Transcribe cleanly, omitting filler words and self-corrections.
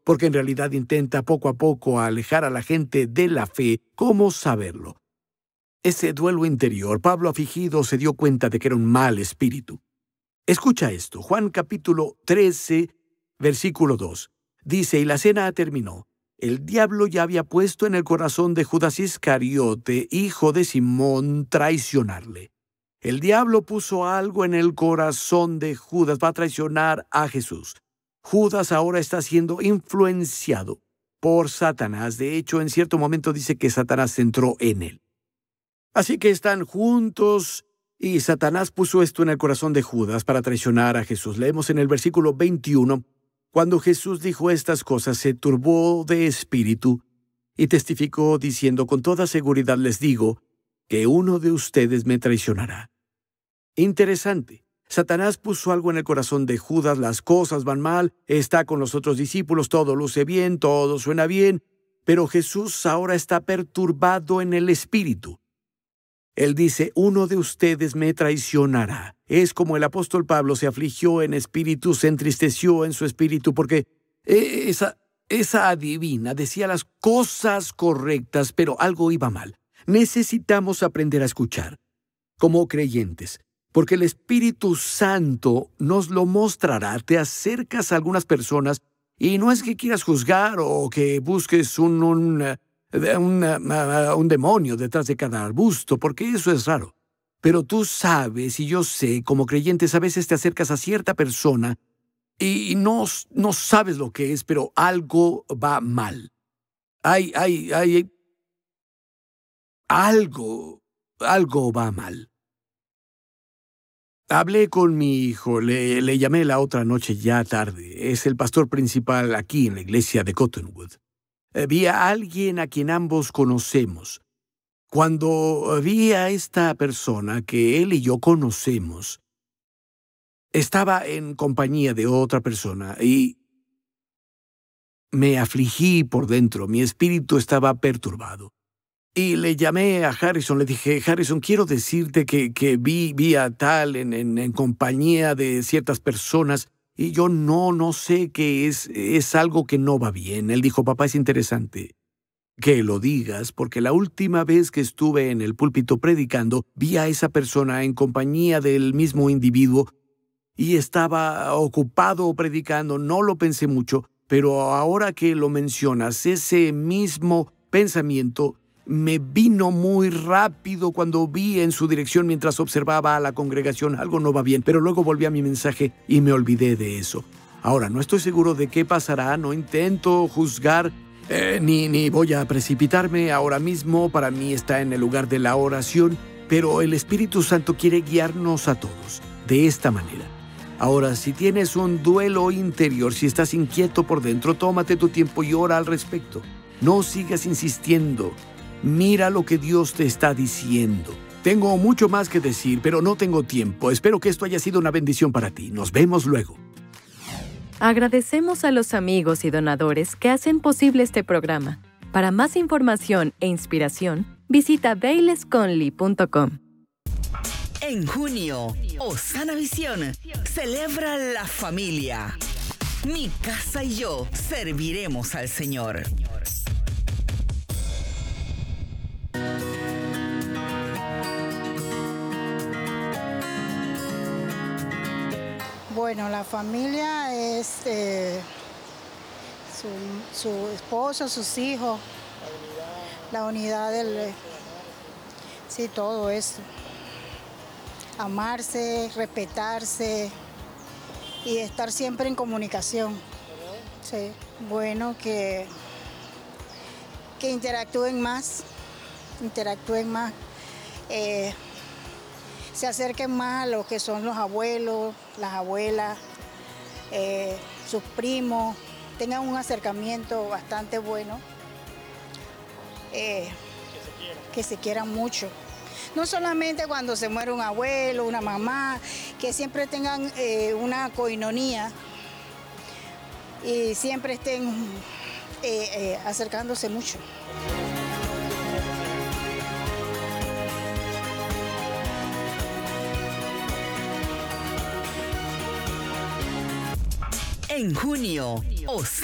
porque en realidad intenta poco a poco alejar a la gente de la fe. ¿Cómo saberlo? Ese duelo interior, Pablo afligido se dio cuenta de que era un mal espíritu. Escucha esto, Juan capítulo 13, versículo 2. Dice, y la cena terminó. El diablo ya había puesto en el corazón de Judas Iscariote, hijo de Simón, traicionarle. El diablo puso algo en el corazón de Judas, va a traicionar a Jesús. Judas ahora está siendo influenciado por Satanás. De hecho, en cierto momento dice que Satanás entró en él. Así que están juntos y Satanás puso esto en el corazón de Judas para traicionar a Jesús. Leemos en el versículo 21, cuando Jesús dijo estas cosas, se turbó de espíritu y testificó diciendo, con toda seguridad les digo que uno de ustedes me traicionará. Interesante. Satanás puso algo en el corazón de Judas, las cosas van mal, está con los otros discípulos, todo luce bien, todo suena bien, pero Jesús ahora está perturbado en el espíritu. Él dice, uno de ustedes me traicionará. Es como el apóstol Pablo se afligió en espíritu, se entristeció en su espíritu, porque esa adivina decía las cosas correctas, pero algo iba mal. Necesitamos aprender a escuchar, como creyentes, porque el Espíritu Santo nos lo mostrará. Te acercas a algunas personas y no es que quieras juzgar o que busques un demonio detrás de cada arbusto, porque eso es raro. Pero tú sabes, y yo sé, como creyentes, a veces te acercas a cierta persona y no sabes lo que es, pero algo va mal. Hay algo va mal. Hablé con mi hijo, le llamé la otra noche ya tarde. Es el pastor principal aquí en la iglesia de Cottonwood. Vi a alguien a quien ambos conocemos. Cuando vi a esta persona que él y yo conocemos, estaba en compañía de otra persona y me afligí por dentro. Mi espíritu estaba perturbado. Y le llamé a Harrison, le dije, Harrison, quiero decirte que vi a tal en compañía de ciertas personas y yo no sé qué es algo que no va bien. Él dijo, papá, es interesante que lo digas, porque la última vez que estuve en el púlpito predicando, vi a esa persona en compañía del mismo individuo y estaba ocupado predicando, no lo pensé mucho, pero ahora que lo mencionas, ese mismo pensamiento me vino muy rápido cuando vi en su dirección mientras observaba a la congregación. Algo no va bien, pero luego volví a mi mensaje y me olvidé de eso. Ahora, no estoy seguro de qué pasará, no intento juzgar, ni voy a precipitarme ahora mismo. Para mí está en el lugar de la oración, pero el Espíritu Santo quiere guiarnos a todos de esta manera. Ahora, si tienes un duelo interior, si estás inquieto por dentro, tómate tu tiempo y ora al respecto. No sigas insistiendo. Mira lo que Dios te está diciendo. Tengo mucho más que decir, pero no tengo tiempo. Espero que esto haya sido una bendición para ti. Nos vemos luego. Agradecemos a los amigos y donadores que hacen posible este programa. Para más información e inspiración, visita bailesconley.com. En junio, Osana Visión celebra la familia. Mi casa y yo serviremos al Señor. Bueno, la familia es su esposo, sus hijos, la unidad sí, todo eso. Amarse, respetarse y estar siempre en comunicación. Sí, bueno, que interactúen más, se acerquen más a lo que son los abuelos, las abuelas, sus primos, tengan un acercamiento bastante bueno, que se quieran mucho. No solamente cuando se muere un abuelo, una mamá, que siempre tengan una coinonía y siempre estén acercándose mucho. En junio,